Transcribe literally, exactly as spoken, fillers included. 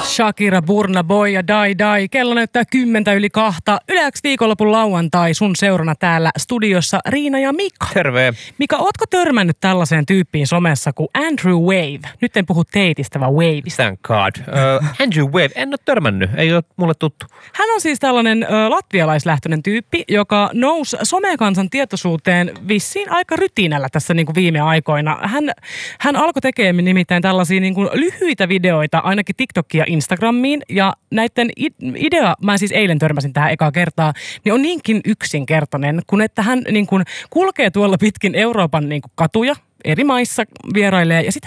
Shakira, Burna Boy ja Dai Dai. Kello näyttää kymmentä yli kahta. Yle X viikonlopun lauantai. Sun seurana täällä studiossa Riina ja Mika. Terve. Mika, ootko törmännyt tällaiseen tyyppiin somessa kuin Andrew Wave? Nyt en puhu teitistä, vaan Waveista. Thank God. Uh, Andrew Wave, en ole törmännyt. Ei ole mulle tuttu. Hän on siis tällainen ö, latvialaislähtöinen tyyppi, joka nousi somekansan tietoisuuteen vissiin aika rytinällä tässä niin kuin viime aikoina. Hän, hän alkoi tekemään nimittäin tällaisia niin kuin lyhyitä videoita, ainakin TikTokia Instagramiin, ja näiden idea, mä siis eilen törmäsin tähän ekaa kertaa, niin on niinkin yksinkertainen, kun että hän niin kuin kulkee tuolla pitkin Euroopan niin kuin katuja, eri maissa vierailee, ja sitten